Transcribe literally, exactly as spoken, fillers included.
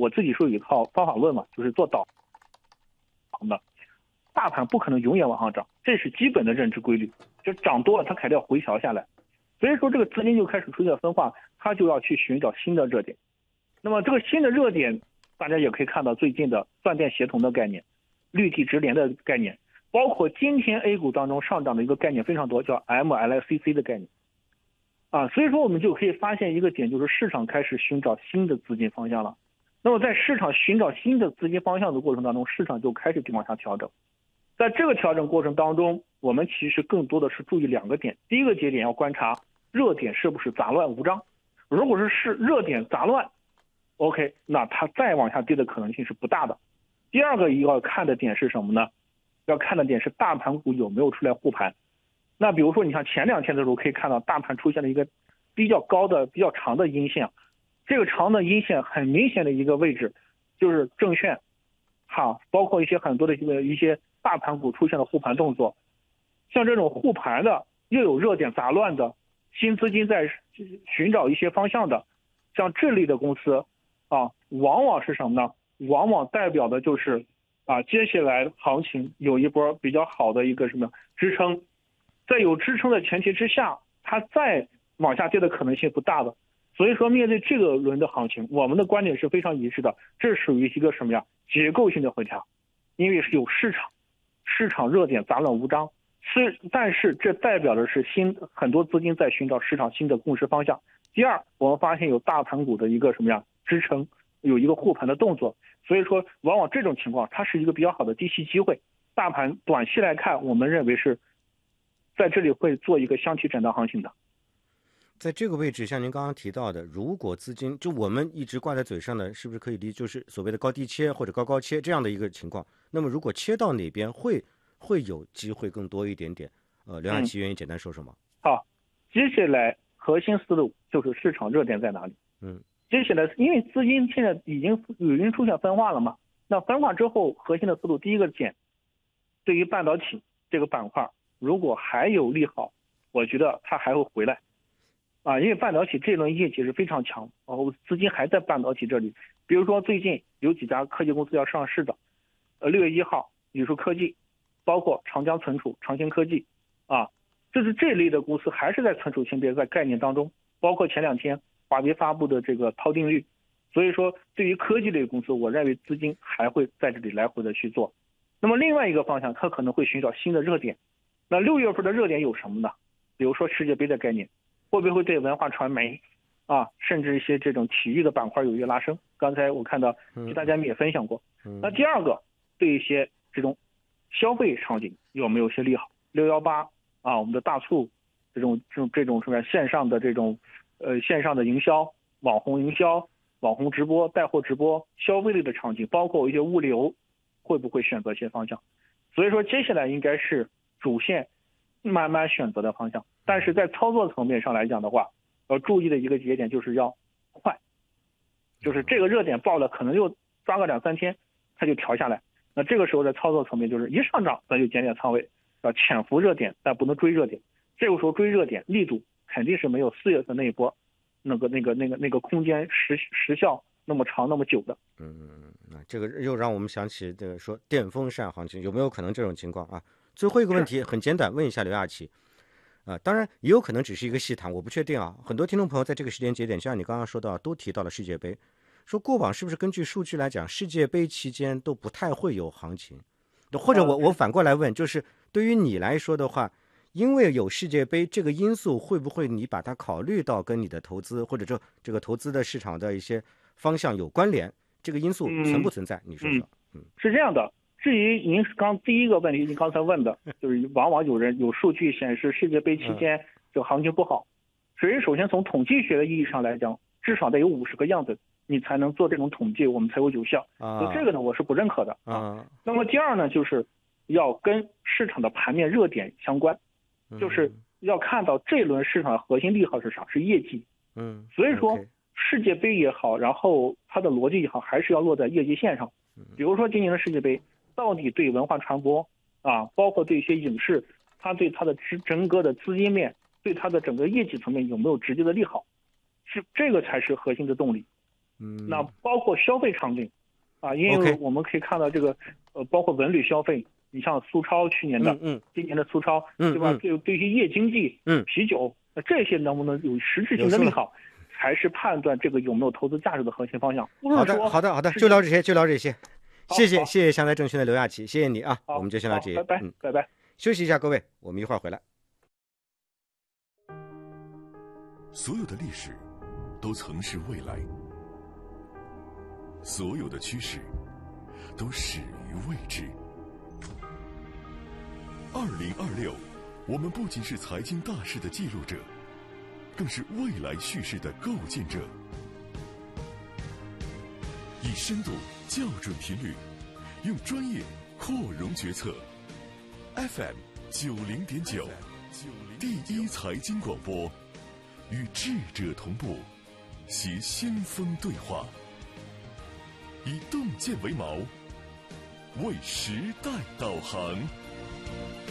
我自己说有一套方法论嘛，就是做导航的，大盘不可能永远往上涨，这是基本的认知规律，就涨多了它肯定要回调下来，所以说这个资金就开始出现分化，它就要去寻找新的热点。那么这个新的热点，大家也可以看到最近的断电协同的概念，绿地直连的概念，包括今天 A 股当中上涨的一个概念非常多，叫 M L C C 的概念啊，所以说我们就可以发现一个点，就是市场开始寻找新的资金方向了。那么在市场寻找新的资金方向的过程当中，市场就开始往下调整。在这个调整过程当中，我们其实更多的是注意两个点。第一个节点要观察热点是不是杂乱无章，如果是是热点杂乱 OK， 那它再往下跌的可能性是不大的。第二个要看的点是什么呢？要看的点是大盘股有没有出来护盘。那比如说你像前两天的时候可以看到大盘出现了一个比较高的比较长的阴线，这个长的阴线很明显的一个位置就是证券哈，包括一些很多的一个一些大盘股出现了护盘动作。像这种护盘的又有热点杂乱的新资金在寻找一些方向的，像这类的公司啊，往往是什么呢？往往代表的就是啊，接下来行情有一波比较好的一个什么支撑，在有支撑的前提之下，它再往下跌的可能性不大的。所以说面对这个轮的行情，我们的观点是非常一致的，这属于一个什么呀？结构性的回调，因为是有市场，市场热点杂乱无章，是但是这代表的是新很多资金在寻找市场新的共识方向。第二，我们发现有大盘股的一个什么呀支撑，有一个护盘的动作，所以说往往这种情况它是一个比较好的低吸机会。大盘短期来看，我们认为是在这里会做一个箱体震荡行情的。 在这个位置，像您刚刚提到的，如果资金就我们一直挂在嘴上的，是不是可以理解就是所谓的高低切或者高高切这样的一个情况？那么如果切到哪边会会有机会更多一点点？呃，刘亚琦愿意简单说说吗？ 嗯、好，接下来核心思路就是市场热点在哪里？ 嗯， 接下来因为资金现在已经已经出现分化了嘛，那分化之后核心的思路，第一个点，对于半导体这个板块，如果还有利好，我觉得它还会回来。啊，因为半导体这轮业绩是非常强，哦，资金还在半导体这里。比如说最近有几家科技公司要上市的，呃，六月一号，宇树科技，包括长江存储、长兴科技，啊，就是这类的公司还是在存储性别在概念当中，包括前两天华为发布的这个涛定律。所以说，对于科技类公司，我认为资金还会在这里来回的去做。那么另外一个方向，它可能会寻找新的热点。那六月份的热点有什么呢？比如说世界杯的概念。会不会对文化传媒啊，甚至一些这种体育的板块有一个拉升？刚才我看到其他嘉宾也分享过。那第二个，对一些这种消费场景有没有些利好？六幺八啊，我们的大促这种这种这种什么线上的这种呃线上的营销、网红营销、网红直播、带货直播、消费类的场景，包括一些物流，会不会选择一些方向？所以说接下来应该是主线慢慢选择的方向。但是在操作层面上来讲的话，要注意的一个节点就是要快，就是这个热点爆了，可能就抓个两三天，它就调下来。那这个时候在操作层面就是一上涨，咱就减点仓位，要潜伏热点，但不能追热点。这个时候追热点力度肯定是没有四月份那一波那个那个那个那个空间时时效那么长那么久的。 嗯，那这个又让我们想起这个说电风扇行情有没有可能这种情况啊？最后一个问题很简短，问一下刘亚琦。啊、呃，当然也有可能只是一个细谈，我不确定啊。很多听众朋友在这个时间节点，就像你刚刚说到，都提到了世界杯，说过往是不是根据数据来讲，世界杯期间都不太会有行情？或者我我反过来问，就是对于你来说的话，因为有世界杯这个因素，会不会你把它考虑到跟你的投资或者说这个投资的市场的一些方向有关联？这个因素存不存在？嗯、你说说。 嗯，是这样的。至于您刚第一个问题，您刚才问的，就是往往有人有数据显示世界杯期间这个行情不好。所以首先从统计学的意义上来讲，至少得有五十个样本，你才能做这种统计，我们才会有效。所以这个呢，我是不认可的啊。那么第二呢，就是要跟市场的盘面热点相关，就是要看到这轮市场核心利好是啥，是业绩。 嗯， 所以说世界杯也好，然后它的逻辑也好，还是要落在业绩线上。比如说今年的世界杯。到底对文化传播啊，包括对一些影视，它对它的整个的资金面，对它的整个业绩层面有没有直接的利好？是这个才是核心的动力嗯， 那包括消费场景，啊，因为 OK 我们可以看到这个呃，包括文旅消费，你像苏超去年的， 嗯嗯今年的苏超， 嗯对吧？ 嗯对对一些夜经济， 嗯啤酒，那这些能不能有实质性有数了的利好，才是判断这个有没有投资价值的核心方向。不好是说的好的好的， 是就聊这些就聊这些， 好谢谢好谢谢湘财证券的刘亚奇，谢谢你啊， 好我们就先聊这些， 好拜拜嗯， 拜拜。 休息一下各位，我们一会儿回来。 所有的历史都曾是未来，所有的趋势都始于未知。二零二六，我们不仅是财经大事的记录者，更是未来叙事的构建者。以深度校准频率，用专业扩容决策。F M 九零点九，第一财经广播，与智者同步，携先锋对话，以洞见为锚，为时代导航。